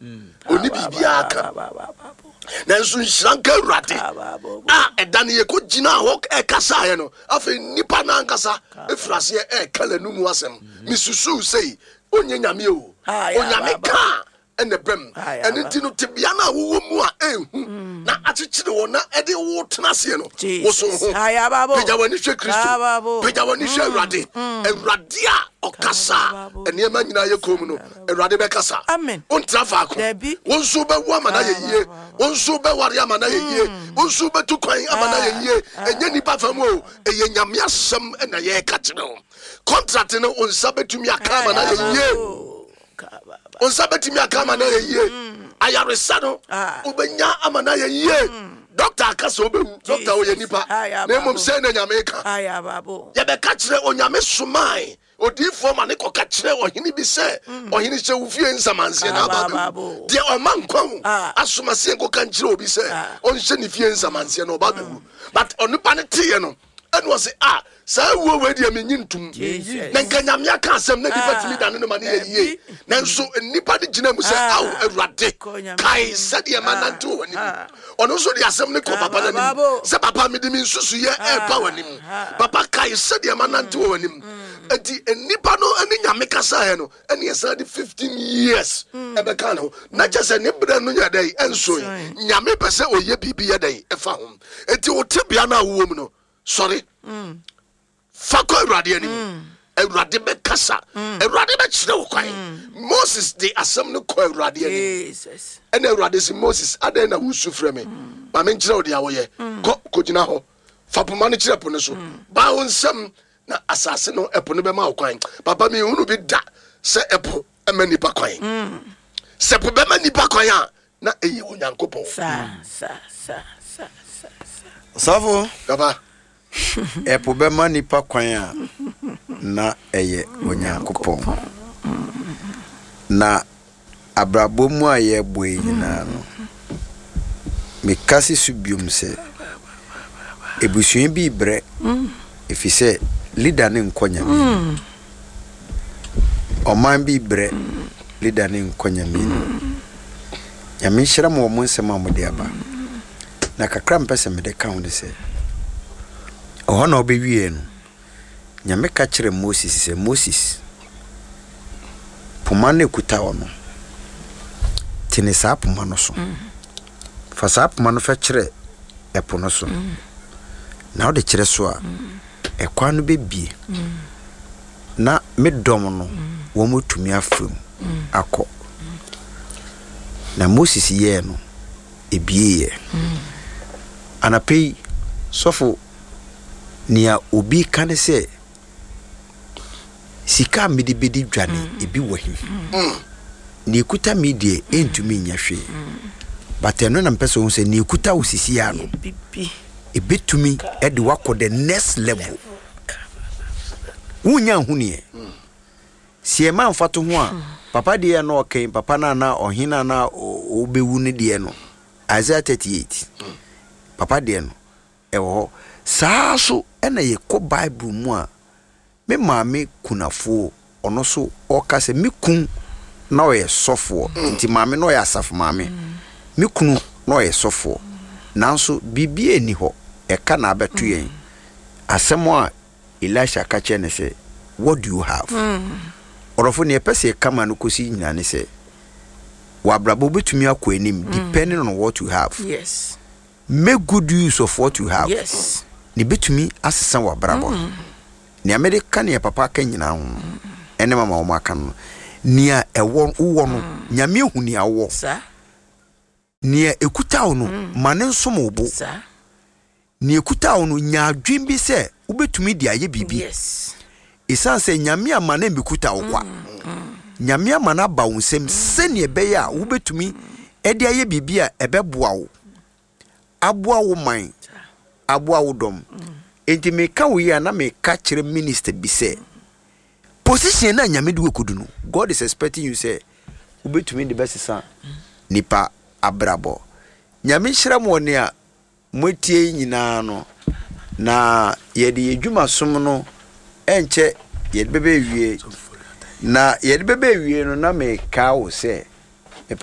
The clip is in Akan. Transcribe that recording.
oni bibia aka na nso nhranka urade edane ye ko gina ho kasa ye no afi nipa na ankasa efrase kala numu asem misusu sei onye nyame o onyame ka ene bem ene ti no tebia na wo mu a ehu na achichire wo na ede wo tenase no wo so ho peja wani hwe Kristo peja wani hwe urade urade a okasa ene ma nyina ye kom no urade be kasa ontra fa ko wonso be wo amana ye yie wonso be ware amana ye yie wonso be tu kwan amana ye yie enye nipa fam o eye nyame asem na ye ka kire o contract no onsa betumi aka amana ye yie onsa betumi aka amana ye yie ayaresa no obenya amana ye yie doctor akasa obewu doctor oye nipa na mom say na nyame ka ye be ka kire onyame somai odifo ma ne koka kire ohini bi se ohini che wufie nsamanse na babu de o man kwan asoma se koka kire obi se on hye ne fie nsamanse na babu but onipa ne tie no and was sa wo we dia menyintum na nkanyame aka asem na nipa timi dan no ma ne ye na nso nipa de gina mu se aw awurade kai sade mananto wani ono so de asem ne ko papa na nim se papa me de min susu ye ba wani papa kai sade mananto wani enti nipa no ani nyame kasa he no ene yesa de 15 years ebe kan ho na chese ne bra no nya dai enso nyame pese oye bibi ye dai efa ho enti o tebia na wo mu no sorry fako urade ani urade be kasa urade be chire wo kwan Moses de asem no ko urade ani Jesus ene urade si Moses aden na wusu freme ba me chire wo de awoye ko gina ho fapoma no chire po ne so ba wonsem na asase no epo no be ma wo kwan papa mi hunu bi da se epo emani pa kwan se po be mani pa kwan a na eyi onyankopon sa Savo papa epo be mani pa kwan a na eye onyankopon na abrabo mu a ye boe nyina no me kasi subium se ebusuen bi bre efise leader ne nkonyame oman bi bre leader ne nkonyame nyame hyira mo mo nsem amode aba na kakra mpese me de ka ho de se ohona obewie no nyame ka kire Moses se Moses puma ne kuta ono tini sa puma no so fa sa puma no fa kire epo no so na o de kire so a ekwa no bebie na medom no wo motumi afam akọ na Moses ye no ebie ye anapei sofo nia obi kan se sika medi bedi dwane ebi wahi ni ekuta medie entumi nyahwe bateno na mpese wo se ni ekuta osisi ya no ebetumi ede wako the next level wunya hunie sie ma mfato ho a papa de no okay papa na ohina na obewu ne de no Isaiah 38 papa de no ewo saa so ena ye ko Bible mu a me maame kunafo ono so oka se me kun na oye sofo nti maame no oye asafo maame me kunu na oye sofo nanso bibie ni ho eka na abeto yen asemo a Elisha ka che ne se what do you have orofo ne pese kama no kosi nyina ne se wabrabo betumi akọ enim depending on what you have. Yes. Make good use of what you have. Yes. Ni betumi asesa wabrabo. Ni America ne papa ka nyina ho. Ene mama o maka no. Ni a ewo wo no nyame hu ni awo. Sa. Ni ekuta wo no mane nsom obo. Sa. Ni ekuta wo no nya adwen bi se ubetumi di aye bibi. Yes. Isan se nyame amane mbekuta wo kwa. Nyame amana ba wonsem sene ebeya wo betumi ede aye bibia ebeboa wo aboa wo man aboa wo dom enti me ka wo ya na me ka kire minister bi se position na nyame de wekodu no God is expecting you say wo betumi de besesa nipa abrabo nyame hira mo ne a motie nyina no na ye de edwuma som no enche ye de bebe wie na yede bebe wie no na me ka wo se